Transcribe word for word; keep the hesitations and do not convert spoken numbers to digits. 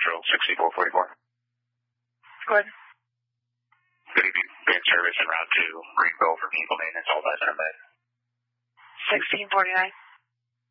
Central, sixty-four forty-four. Go ahead. Good evening. Band service en route to Greenville for vehicle maintenance, all by standby. sixteen forty-nine.